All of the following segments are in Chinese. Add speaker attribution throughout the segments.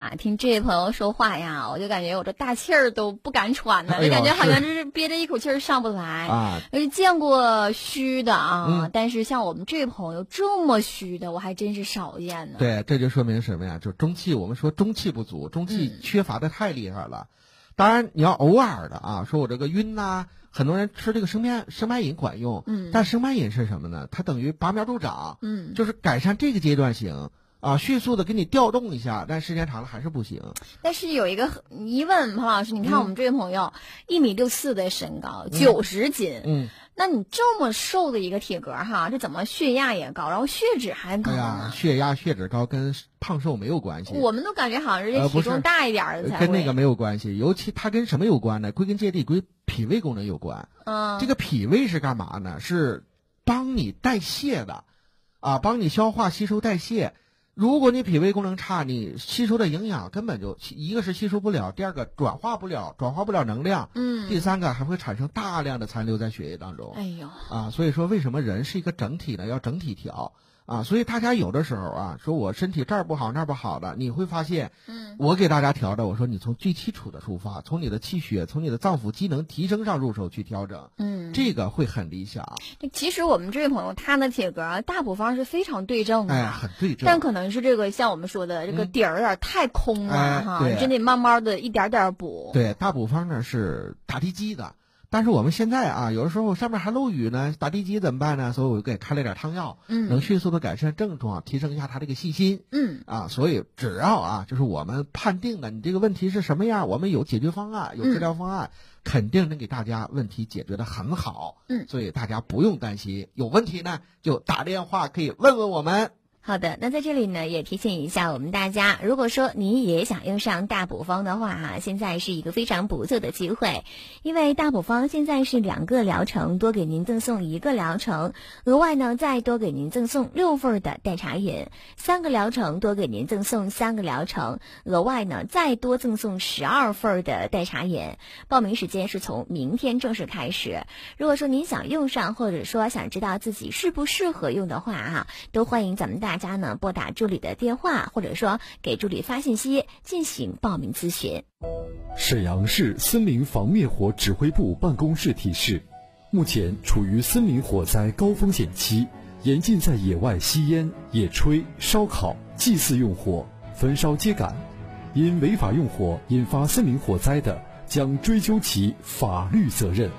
Speaker 1: 呀，听这位朋友说话呀，我就感觉我这大气儿都不敢喘呢，就感觉好像就是憋着一口气儿上不来啊。见过虚的啊，但是像我们这位朋友这么虚的，我还真是少见呢。
Speaker 2: 对，这就说明什么呀？就中气，我们说中气不足，中气缺乏的太厉害了。当然，你要偶尔的啊，说我这个晕呐，很多人吃这个生脉饮管用，但生脉饮是什么呢？它等于拔苗助长，就是改善这个阶段行啊，迅速的给你调动一下，但时间长了还是不行。
Speaker 1: 但是有一个疑问，庞老师，你看我们这位朋友1.64米的身高，90斤，那你这么瘦的一个体格哈，这怎么血压也高，然后血脂还高呢？
Speaker 2: 血压、血脂高跟胖瘦没有关系。
Speaker 1: 我们都感觉好像是体重大一点的才会。
Speaker 2: 跟那个没有关系，尤其它跟什么有关呢？归根结底归脾胃功能有关。这个脾胃是干嘛呢？是帮你代谢的，啊，帮你消化、吸收、代谢。如果你脾胃功能差，你吸收的营养根本就一个是吸收不了，第二个转化不了能量，第三个还会产生大量的残留在血液当中。
Speaker 1: 哎呦
Speaker 2: 啊，所以说为什么人是一个整体呢？要整体调啊。所以大家有的时候啊，说我身体这儿不好那儿不好的，你会发现，我给大家调的，我说你从最基础的出发，从你的气血，从你的脏腑机能提升上入手去调整，这个会很理想。
Speaker 1: 其实我们这位朋友他的体格啊，大补方是非常对症的，
Speaker 2: 很对症，
Speaker 1: 但可能是这个像我们说的这个底儿有点太空了哈，真得慢慢的一点点补。
Speaker 2: 对，大补方呢是打地基的。但是我们现在啊，有的时候上面还漏雨呢，打地基怎么办呢？所以我给开了点汤药，能迅速的改善症状，提升一下他这个信心。所以只要啊，就是我们判定的你这个问题是什么样，我们有解决方案，有治疗方案，肯定能给大家问题解决的很好。所以大家不用担心，有问题呢就打电话可以问问我们。
Speaker 1: 好的，那在这里呢，也提醒一下我们大家，如果说你也想用上大补方的话现在是一个非常不错的机会，因为大补方现在是2个疗程，多给您赠送1个疗程，额外呢再多给您赠送6份的代茶饮，3个疗程多给您赠送3个疗程，额外呢再多赠送12份的代茶饮。报名时间是从明天正式开始。如果说您想用上，或者说想知道自己适不适合用的话都欢迎咱们大家呢拨打助理的电话，或者说给助理发信息进行报名咨询。
Speaker 3: 沈阳市森林防灭火指挥部办公室提示，目前处于森林火灾高风险期，严禁在野外吸烟、野炊、烧烤、祭祀用火、焚烧秸秆，因违法用火引发森林火灾的，将追究其法律责任。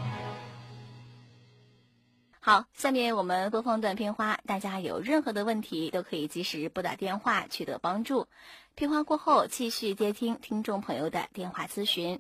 Speaker 1: 好，下面我们播放段片花，大家有任何的问题都可以及时拨打电话取得帮助。片花过后继续接听听众朋友的电话咨询。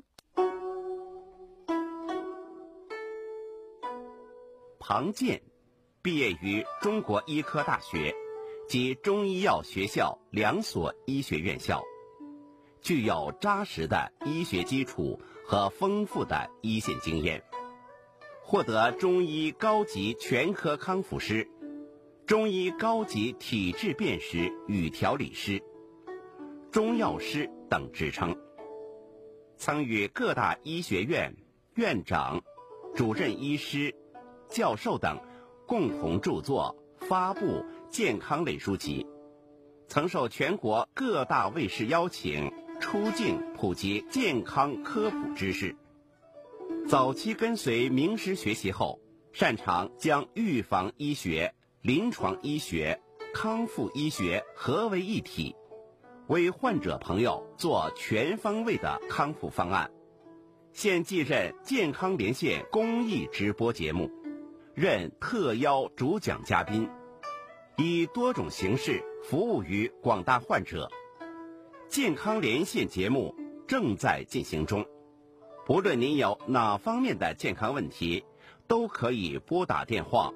Speaker 4: 庞健毕业于中国医科大学及中医药学校2所医学院校，具有扎实的医学基础和丰富的一线经验，获得中医高级全科康复师、中医高级体质辨识与调理师、中药师等职称，曾与各大医学院院长、主任医师、教授等共同著作发布健康类书籍，曾受全国各大卫视邀请出镜普及健康科普知识。早期跟随名师学习后，擅长将预防医学、临床医学、康复医学合为一体，为患者朋友做全方位的康复方案。现继任健康连线公益直播节目，任特邀主讲嘉宾，以多种形式服务于广大患者。健康连线节目正在进行中，不论您有哪方面的健康问题，都可以拨打电话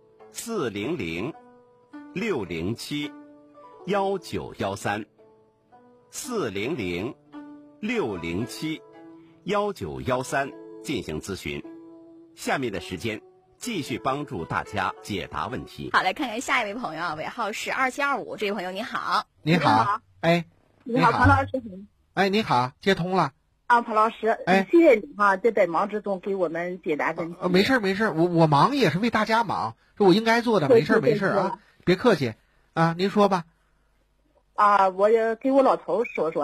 Speaker 4: 400-607-1913 400-607-1913进行咨询。下面的时间继续帮助大家解答问题。
Speaker 1: 好，来看看下一位朋友，尾号是2725，这位朋友你好。
Speaker 2: 你好，哎，
Speaker 5: 你好，庞老师。
Speaker 2: 哎，你好，接通了。
Speaker 5: 啊，庞老师，谢谢你哈，在百忙之中给我们解答问题。
Speaker 2: 没事，我忙也是为大家忙，是我应该做的，没事啊，别客气啊，您说吧。
Speaker 5: 啊，我也给我老头说说。